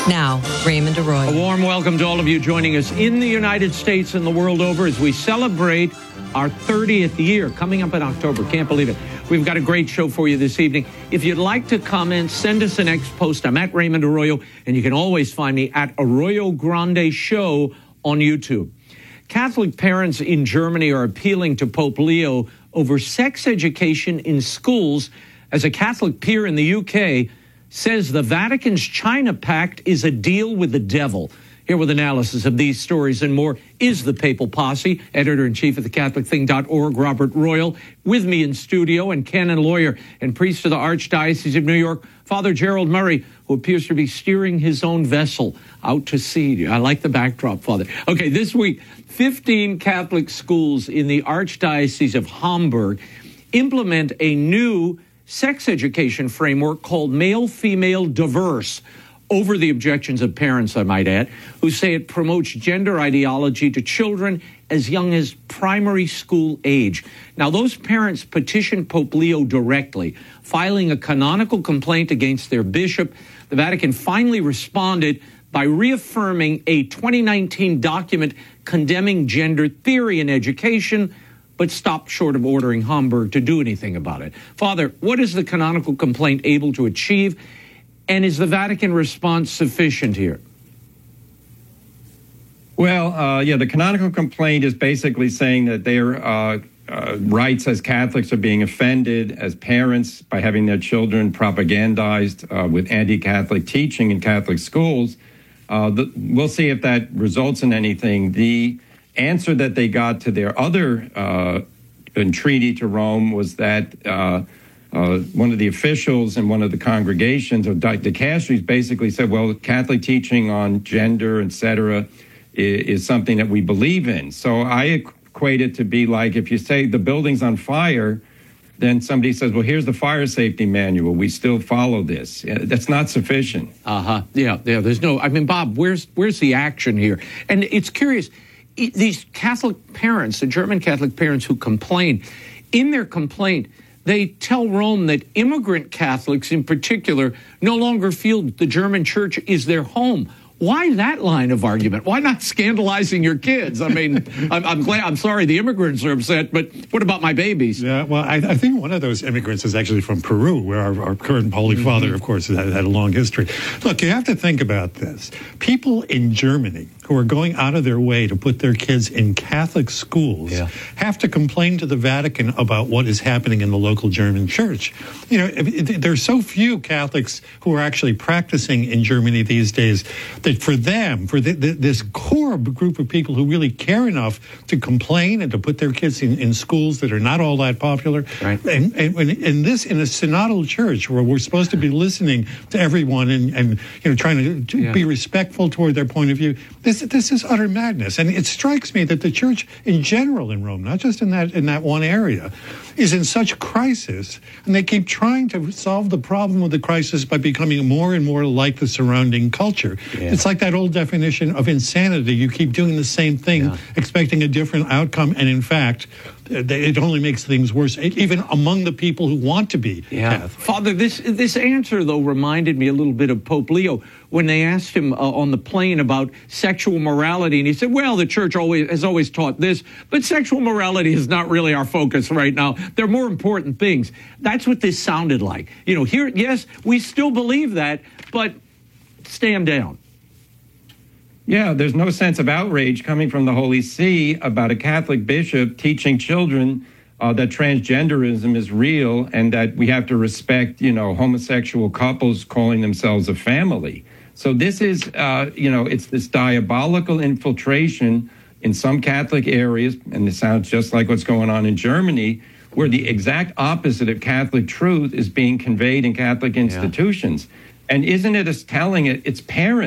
Now, Raymond Arroyo. A warm welcome to all of you joining us in the United States and the world over as we celebrate our 30th year coming up in October. Can't believe it. We've got a great show for you this evening. If you'd like to comment, send us an X post. I'm at Raymond Arroyo, and you can always find me at Arroyo Grande Show on YouTube. Catholic parents in Germany are appealing to Pope Leo over sex education in schools as a Catholic peer in the UK says the Vatican's China Pact is a deal with the devil. Here with analysis of these stories and more is the Papal Posse, editor-in-chief of thecatholicthing.org, Robert Royal, with me in studio, and canon lawyer and priest of the Archdiocese of New York, Father Gerald Murray, who appears to be steering his own vessel out to sea. I like the backdrop, Father. Okay, this week, 15 Catholic schools in the Archdiocese of Hamburg implement a new sex education framework called Male-Female Diverse, over the objections of parents, I might add, who say it promotes gender ideology to children as young as primary school age. Now, those parents petitioned Pope Leo directly, filing a canonical complaint against their bishop. The Vatican finally responded by reaffirming a 2019 document condemning gender theory in education, but stopped short of ordering Hamburg to do anything about it. Father, what is the canonical complaint able to achieve? And is the Vatican response sufficient here? Well, the canonical complaint is basically saying that their rights as Catholics are being offended as parents by having their children propagandized with anti-Catholic teaching in Catholic schools. We'll see if that results in anything. The answer that they got to their other entreaty to Rome was that one of the officials in one of the congregations, or Dr. Castries, basically said, well, Catholic teaching on gender, et cetera, is something that we believe in. So I equate it to be like if you say the building's on fire, then somebody says, well, here's the fire safety manual. We still follow this. That's not sufficient. Yeah, there's no, I mean, Bob, where's the action here? And it's curious, these Catholic parents, the German Catholic parents who complain, in their complaint, they tell Rome that immigrant Catholics in particular no longer feel the German church is their home. Why that line of argument? Why not scandalizing your kids? I mean, I'm sorry the immigrants are upset, but what about my babies? Yeah, well, I think one of those immigrants is actually from Peru, where our current Holy Father, of course, had a long history. Look, you have to think about this. People in Germany who are going out of their way to put their kids in Catholic schools have to complain to the Vatican about what is happening in the local German church. You know, there's so few Catholics who are actually practicing in Germany these days that for them, for this core group of people who really care enough to complain and to put their kids in schools that are not all that popular, right. and in a synodal church where we're supposed to be listening to everyone and you know trying to be respectful toward their point of view, this is utter madness. And it strikes me that the church in general in Rome, not just in that one area, is in such crisis, and they keep trying to solve the problem of the crisis by becoming more and more like the surrounding culture. Yeah. It's like that old definition of insanity. You keep doing the same thing, expecting a different outcome, and in fact, it only makes things worse, even among the people who want to be Catholic. Father, this answer, though, reminded me a little bit of Pope Leo when they asked him on the plane about sexual morality, and he said, well, the church has always taught this, but sexual morality is not really our focus right now. There are more important things. That's what this sounded like. You know, here, yes, we still believe that, but stand down. Yeah, there's no sense of outrage coming from the Holy See about a Catholic bishop teaching children that transgenderism is real and that we have to respect, homosexual couples calling themselves a family. So this is, it's this diabolical infiltration in some Catholic areas, and it sounds just like what's going on in Germany, where the exact opposite of Catholic truth is being conveyed in Catholic institutions. And isn't it as telling it's parents